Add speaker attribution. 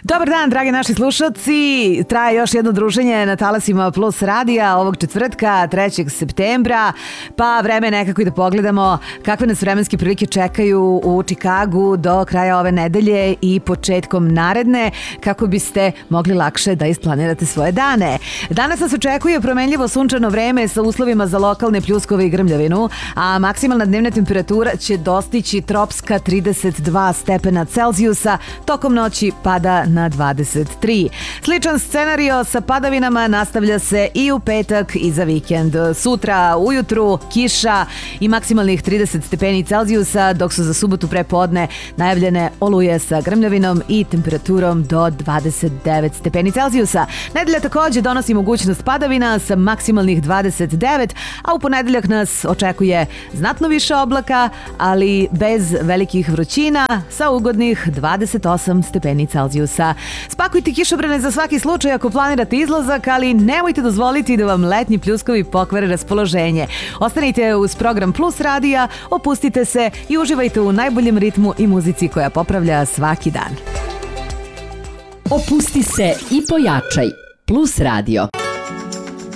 Speaker 1: Dobar dan, dragi naši slušalci. Traje još jedno druženje na talasima Plus radija ovog četvrtka, 3. septembra. Pa vreme je nekako i da pogledamo kakve nas vremenske prilike čekaju u Čikagu do kraja ove nedelje i početkom naredne, kako biste mogli lakše da isplanirate svoje dane. Danas nas očekuje promenljivo sunčano vreme sa uslovima za lokalne pljuskove i grmljavinu, a maksimalna dnevna temperatura će dostići tropska 32 stepena Celzijusa, tokom noći pada na 23. Sličan scenario sa padavinama nastavlja se i u petak i za vikend. Sutra ujutru kiša i maksimalnih 30 stepeni Celzijusa, dok su za subotu prepodne najavljene oluje sa grmljavinom i temperaturom do 29 stepeni Celzijusa. Nedelja takođe donosi mogućnost padavina sa maksimalnih 29, a u ponedeljak nas očekuje znatno više oblaka, ali bez velikih vrućina sa ugodnih 28 stepeni Celzijusa. Spakujte kišobrane za svaki slučaj ako planirate izlazak, ali nemojte dozvoliti da vam letnji pljuskovi pokvare raspoloženje. Ostanite uz program Plus radija, opustite se i uživajte u najboljem ritmu i muzici koja popravlja svaki dan.
Speaker 2: Opusti se i pojačaj. Plus radio.